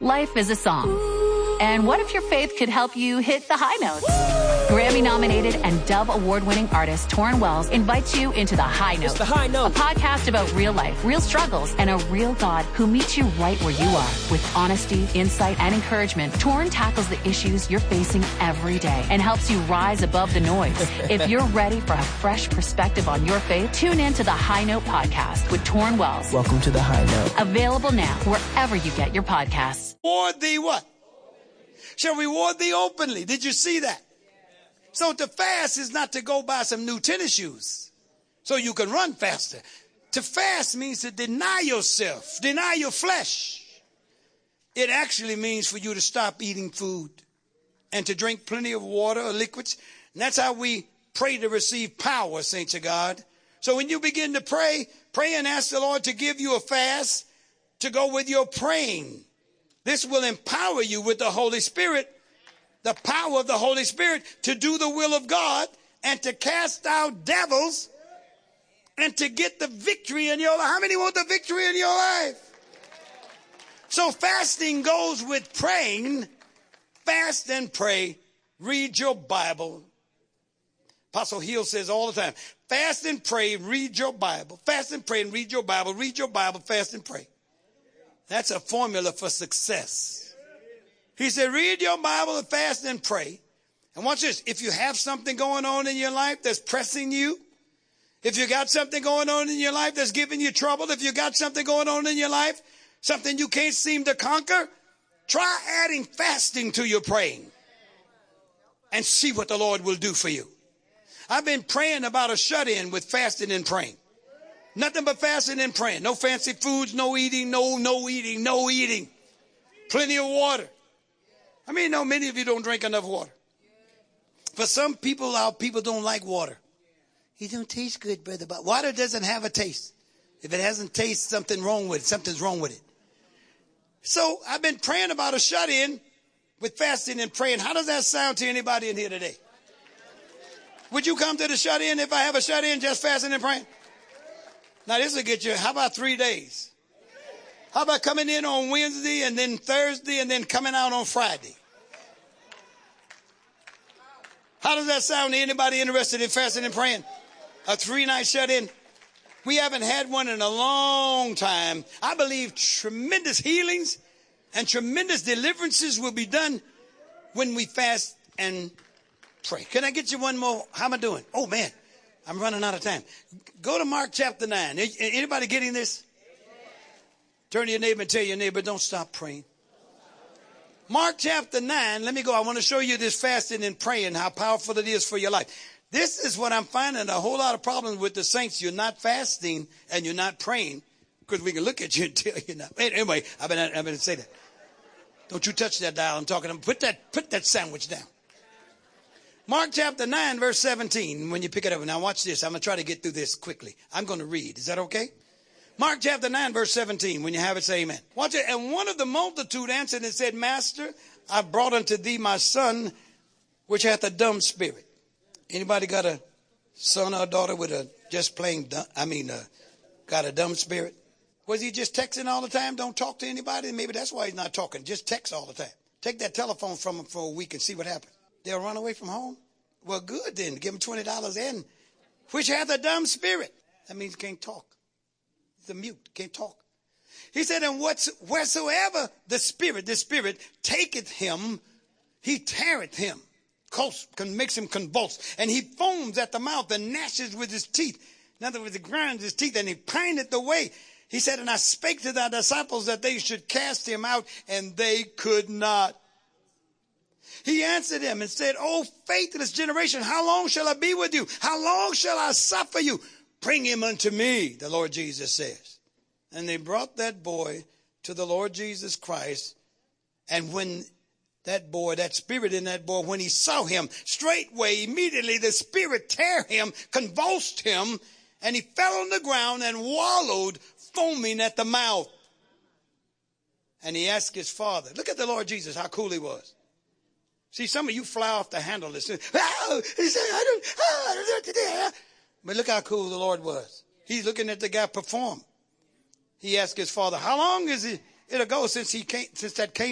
Life is a song. And what if your faith could help you hit the high notes? Grammy-nominated and Dove Award-winning artist Torrin Wells invites you into The High Note. It's The High Note. A podcast about real life, real struggles, and a real God who meets you right where you are. With honesty, insight, and encouragement, Torrin tackles the issues you're facing every day and helps you rise above the noise. If you're ready for a fresh perspective on your faith, tune in to The High Note podcast with Torrin Wells. Welcome to The High Note. Available now wherever you get your podcasts. Reward thee what? Shall reward thee openly. Did you see that? So to fast is not to go buy some new tennis shoes so you can run faster. To fast means to deny yourself, deny your flesh. It actually means for you to stop eating food and to drink plenty of water or liquids. And that's how we pray to receive power, saints of God. So when you begin to pray, pray and ask the Lord to give you a fast to go with your praying. This will empower you with the Holy Spirit, the power of the Holy Spirit to do the will of God and to cast out devils and to get the victory in your life. How many want the victory in your life? So fasting goes with praying. Fast and pray. Read your Bible. Apostle Hill says all the time, fast and pray, read your Bible. Fast and pray and read your Bible. Read your Bible, fast and pray. That's a formula for success. He said, read your Bible and fast and pray. And watch this. If you have something going on in your life that's pressing you, if you got something going on in your life that's giving you trouble, if you got something going on in your life, something you can't seem to conquer, try adding fasting to your praying and see what the Lord will do for you. I've been praying about a shut-in with fasting and praying. Nothing but fasting and praying. No fancy foods, no eating, no eating. Plenty of water. I mean, no, many of you don't drink enough water. For some people, our people don't like water. It don't taste good, brother. But water doesn't have a taste. If it hasn't tasted, something's wrong with it. So I've been praying about a shut-in with fasting and praying. How does that sound to anybody in here today? Would you come to the shut-in if I have a shut-in just fasting and praying? Now, this will get you, how about 3 days? How about coming in on Wednesday and then Thursday and then coming out on Friday? How does that sound to anybody interested in fasting and praying? A 3-night shut-in? We haven't had one in a long time. I believe tremendous healings and tremendous deliverances will be done when we fast and pray. Can I get you one more? How am I doing? Oh, man. I'm running out of time. Go to Mark chapter 9. Anybody getting this? Turn to your neighbor and tell your neighbor, don't stop praying. Mark chapter 9. Let me go. I want to show you this fasting and praying, how powerful it is for your life. This is what I'm finding a whole lot of problems with the saints. You're not fasting and you're not praying because we can look at you and tell you not. Anyway, I've been say that. Don't you touch that dial. I'm talking. Put that sandwich down. Mark chapter 9, verse 17, when you pick it up. Now watch this. I'm going to try to get through this quickly. I'm going to read. Is that okay? Mark chapter 9, verse 17. When you have it, say amen. Watch it. And one of the multitude answered and said, Master, I brought unto thee my son, which hath a dumb spirit. Anybody got a son or a daughter with a just plain, got a dumb spirit? Was he just texting all the time? Don't talk to anybody? Maybe that's why he's not talking. Just text all the time. Take that telephone from him for a week and see what happens. They'll run away from home? Well, good then. Give them $20 in. Which hath a dumb spirit. That means can't talk. He's a mute. Can't talk. He said, and wheresoever the spirit taketh him, he teareth him. Makes him convulse. And he foams at the mouth and gnashes with his teeth. In other words, he grinds his teeth and he pineth away. He said, and I spake to thy disciples that they should cast him out, and they could not. He answered them and said, O faithless generation, how long shall I be with you? How long shall I suffer you? Bring him unto me, the Lord Jesus says. And they brought that boy to the Lord Jesus Christ. And when that boy, that spirit in that boy, when he saw him, straightway, immediately, the spirit tear him, convulsed him, and he fell on the ground and wallowed, foaming at the mouth. And he asked his father, look at the Lord Jesus, how cool he was. See, some of you fly off the handle. He said, but look how cool the Lord was. He's looking at the guy perform. He asked his father, how long is it ago since that came